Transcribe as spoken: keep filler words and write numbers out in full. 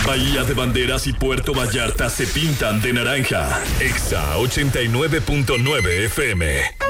Bahía de Banderas y Puerto Vallarta se pintan de naranja. Exa ochenta y nueve punto nueve F M.